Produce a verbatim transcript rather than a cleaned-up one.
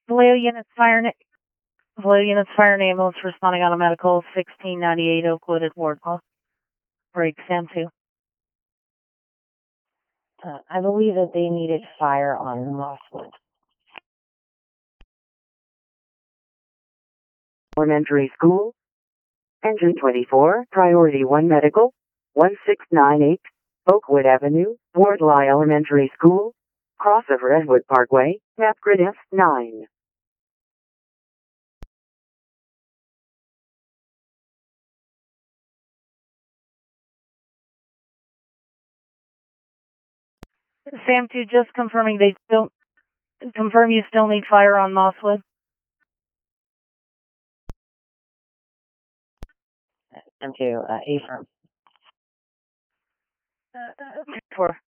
Vallejo units fire, na- Vallejo units fire and ambulance responding on a medical sixteen ninety-eight Oakwood at Wardlaw. Break, Sam two. Uh, I believe that they needed fire on Mosswood. Elementary School. Engine twenty-four, Priority one Medical, one six nine eight, Oakwood Avenue, Wardlaw Elementary School, cross of Redwood Parkway, map grid F nine. Sam two, just confirming they don't, confirm you still need fire on Mosswood. Sam two, uh, affirm. Uh, uh, four.